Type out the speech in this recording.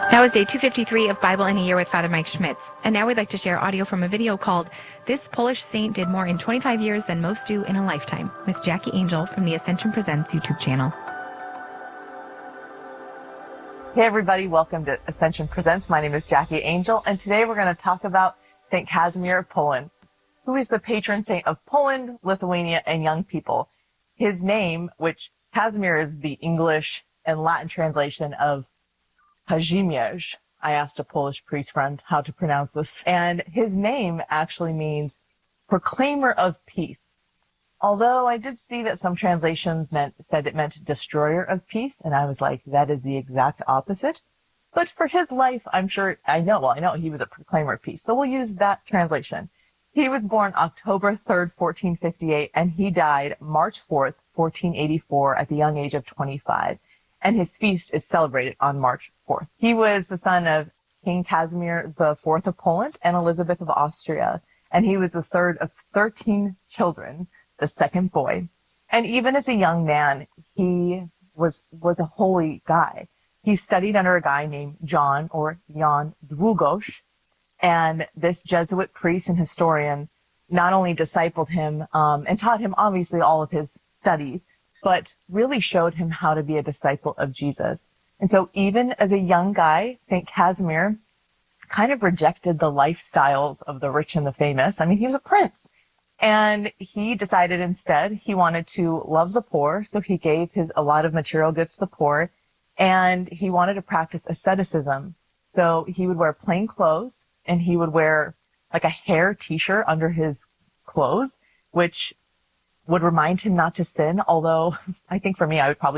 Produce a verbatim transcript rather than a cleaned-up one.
That was day two fifty-three of Bible in a Year with Father Mike Schmitz. And now we'd like to share audio from a video called This Polish Saint Did More in twenty-five Years Than Most Do in a Lifetime with Jackie Angel from the Ascension Presents YouTube channel. Hey everybody, welcome to Ascension Presents. My name is Jackie Angel, and today we're going to talk about Saint Casimir of Poland, who is the patron saint of Poland, Lithuania, and young people. His name, which Casimir is the English and Latin translation of Kazimierz. I asked a Polish priest friend how to pronounce this. And his name actually means proclaimer of peace. Although I did see that some translations meant said it meant destroyer of peace. And I was like, that is the exact opposite. But for his life, I'm sure, I know, well, I know he was a proclaimer of peace. So we'll use that translation. He was born October third, fourteen fifty-eight, and he died March fourth, fourteen eighty-four at the young age of twenty-five. And his feast is celebrated on March fourth. He was the son of King Casimir the fourth of Poland and Elizabeth of Austria, and he was the third of thirteen children, the second boy. And even as a young man, he was was a holy guy. He studied under a guy named John, or Jan Długosz, and this Jesuit priest and historian not only discipled him um, and taught him, obviously, all of his studies, but really showed him how to be a disciple of Jesus. And so even as a young guy, Saint Casimir kind of rejected the lifestyles of the rich and the famous. I mean, he was a prince. And he decided instead he wanted to love the poor, so he gave his a lot of material goods to the poor, and he wanted to practice asceticism. So he would wear plain clothes, and he would wear like a hair t-shirt under his clothes, which would remind him not to sin, although I think for me, I would probably